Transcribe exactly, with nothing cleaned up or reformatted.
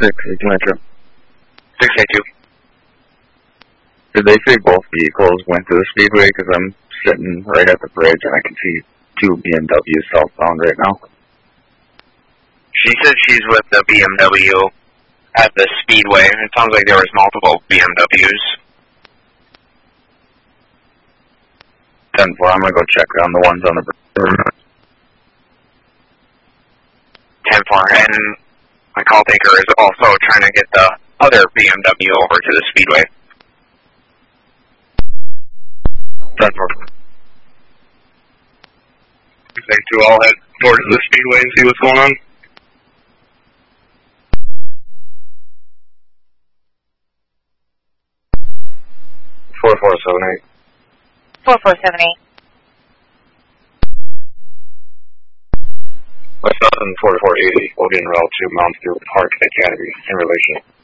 six eight two Metro. six eight two. Did they say both vehicles went to the speedway? Because I'm sitting right at the bridge and I can see two B M Ws southbound right now. She said she's with the B M W at the speedway. It sounds like there was multiple B M Ws. ten four, I'm going to go check on the ones on the bridge. ten four, and my call taker is also trying to get the other B M W over to the speedway. ten four. six eight two, I'll head towards the speedway and see what's going on. four four seven eight. four four seven eight. West Mountain forty-four eighty, will be en route to Mount Field Park Academy in relation.